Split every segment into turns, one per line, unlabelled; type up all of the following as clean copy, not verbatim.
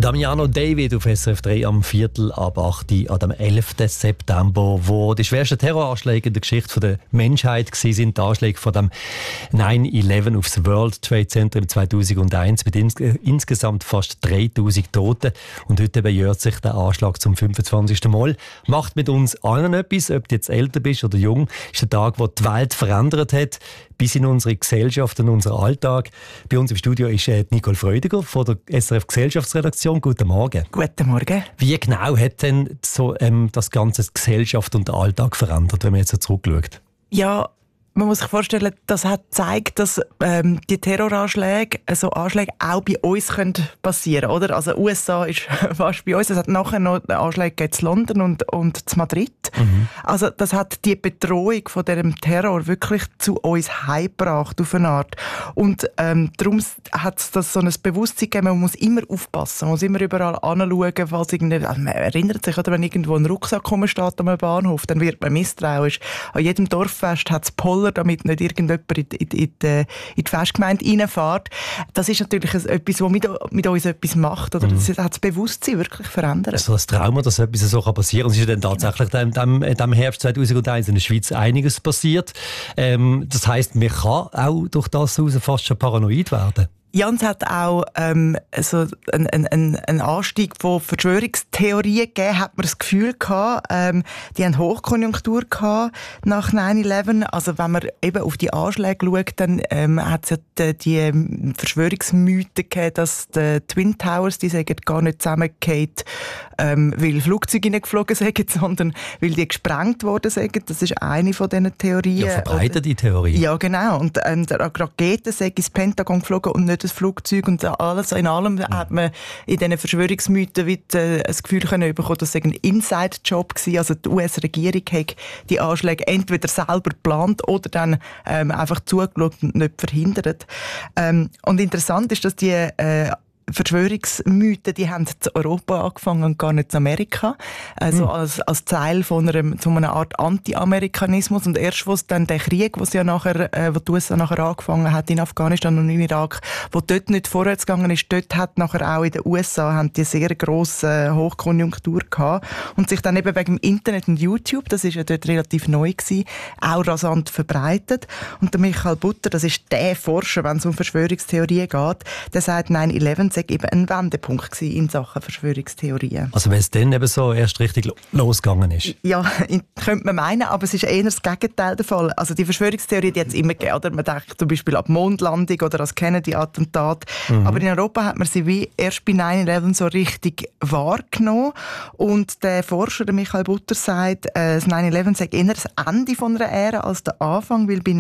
Damiano David auf SRF 3 am 7:45 an dem 11. September, wo die schwersten Terroranschläge in der Geschichte der Menschheit waren, die Anschläge von dem 9/11 aufs World Trade Center im 2001 mit insgesamt fast 3000 Toten. Und heute bejährt sich der Anschlag zum 25. Mal. Macht mit uns allen etwas, ob du jetzt älter bist oder jung, ist der Tag, der die Welt verändert hat, bis in unsere Gesellschaft und unseren Alltag. Bei uns im Studio ist Nicole Freudiger von der SRF Gesellschaftsredaktion. Guten Morgen.
Guten Morgen.
Wie genau hat denn so, das ganze Gesellschaft und den Alltag verändert, wenn man jetzt so zurückschaut?
Ja, man muss sich vorstellen, das hat gezeigt, dass die Terroranschläge, also Anschläge auch bei uns können passieren, oder? Also USA ist fast bei uns. Es hat nachher noch Anschläge in London und in Madrid. Mhm. Also das hat die Bedrohung von diesem Terror wirklich zu uns heimgebracht auf eine Art. Und darum hat es das so ein Bewusstsein gegeben, man muss immer aufpassen, man muss immer überall anschauen, falls man erinnert sich, oder wenn irgendwo ein Rucksack rumsteht am Bahnhof, dann wird man misstrauisch. An jedem Dorffest hat es Poller, damit nicht irgendjemand in die Festgemeinde reinfährt. Das ist natürlich etwas, was mit uns etwas macht. Oder? Das hat das Bewusstsein wirklich verändert. Also
das Trauma, dass etwas so passieren kann. Es ist ja dann tatsächlich in dem Herbst 2001 in der Schweiz einiges passiert. Das heisst, man kann auch durch das heraus fast schon paranoid werden.
Jans hat auch so einen Anstieg von Verschwörungstheorien gegeben, hat man das Gefühl gehabt. Die haben Hochkonjunktur gehabt nach 9/11. Also wenn man eben auf die Anschläge schaut, dann hat es ja die Verschwörungsmythen gegeben, dass die Twin Towers, die sagen gar nicht zusammengefallen, weil Flugzeuge nicht geflogen sind, sondern weil die gesprengt worden sind. Das ist eine von diesen Theorien.
Ja, verbreitete Theorie.
Ja, genau. Und Raketen sind ins Pentagon geflogen und nicht das Flugzeug, und alles in allem hat man in diesen Verschwörungsmythen das Gefühl bekommen, dass es ein Inside-Job war. Also die US-Regierung hat die Anschläge entweder selber geplant oder dann einfach zugeschaut und nicht verhindert. Und interessant ist, dass die Verschwörungsmythen, die haben zu Europa angefangen und gar nicht zu Amerika. Also als Teil von einer Art Anti-Amerikanismus. Und erst, wo es dann der Krieg, wo die USA nachher angefangen hat in Afghanistan und im Irak, wo dort nicht vorwärts gegangen ist, dort hat nachher auch in den USA haben die sehr grosse Hochkonjunktur gehabt und sich dann eben wegen dem Internet und YouTube, das ist ja dort relativ neu gewesen, auch rasant verbreitet. Und der Michael Butter, das ist der Forscher, wenn es um Verschwörungstheorien geht, der sagt, 9/11 eben ein Wendepunkt in Sachen Verschwörungstheorien.
Also wenn es dann eben so erst richtig losgegangen ist?
Ja, könnte man meinen, aber es ist eher das Gegenteil der Fall. Also die Verschwörungstheorie, die hat es immer gegeben. Oder? Man denkt zum Beispiel an die Mondlandung oder an das Kennedy-Attentat. Aber in Europa hat man sie wie erst bei 9/11 so richtig wahrgenommen. Und der Forscher, der Michael Butter, sagt, das 9/11 sei eher das Ende von einer Ära als der Anfang, weil bei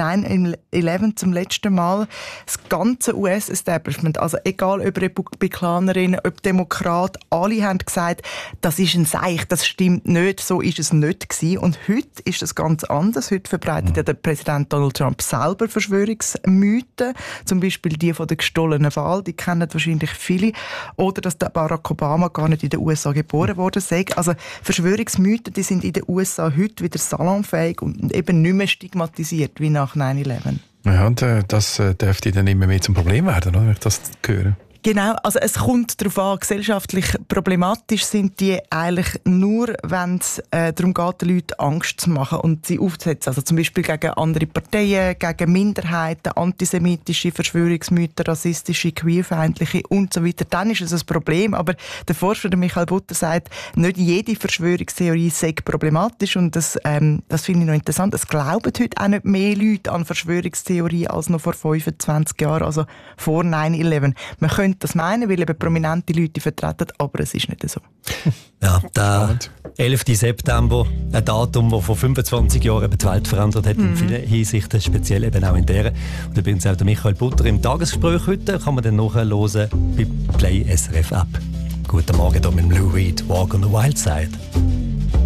9/11 zum letzten Mal das ganze US-Establishment, also egal ob Republikanerinnen, ob Demokraten, alle haben gesagt, das ist ein Seich, das stimmt nicht, so ist es nicht gewesen. Und heute ist es ganz anders. Heute verbreitet ja der Präsident Donald Trump selber Verschwörungsmythen, zum Beispiel die von der gestohlenen Wahl, die kennen wahrscheinlich viele, oder dass der Barack Obama gar nicht in den USA geboren worden sei. Also Verschwörungsmythen, die sind in den USA heute wieder salonfähig und eben nicht mehr stigmatisiert wie nach 9/11.
Ja, und das dürfte dann immer mehr zum Problem werden, oder, wenn ich das höre.
Genau, also es kommt darauf an, gesellschaftlich problematisch sind die eigentlich nur, wenn es darum geht, den Leuten Angst zu machen und sie aufzusetzen. Also zum Beispiel gegen andere Parteien, gegen Minderheiten, antisemitische Verschwörungsmythen, rassistische, queerfeindliche und so weiter. Dann ist es ein Problem, aber der Forscher Michael Butter sagt, nicht jede Verschwörungstheorie sei problematisch und das finde ich noch interessant. Es glauben heute auch nicht mehr Leute an Verschwörungstheorien als noch vor 25 Jahren, also vor 9/11. Man könnte das meinen, weil eben prominente Leute vertreten, aber es ist nicht so.
Ja, der 11. September, ein Datum, das vor 25 Jahren die Welt verändert hat, in vielen Hinsichten, speziell eben auch in der. Und übrigens auch der Michael Butter im Tagesgespräch heute, kann man dann nachhören bei Play SRF App. Guten Morgen hier mit Lou Reed, Walk on the Wild Side.